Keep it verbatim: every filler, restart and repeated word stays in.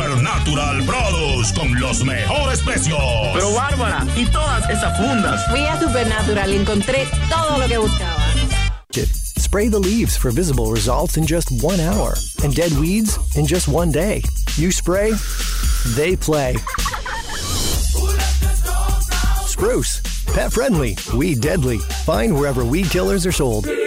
Supernatural Produce con los mejores precios. Pero Bárbara, ¿y todas esas fundas? Fui a Supernatural y encontré todo lo que buscaba. Spray the leaves for visible results in just one hour and dead weeds in just one day. You spray, they play. Spruce, pet friendly, weed deadly. Find wherever weed killers are sold.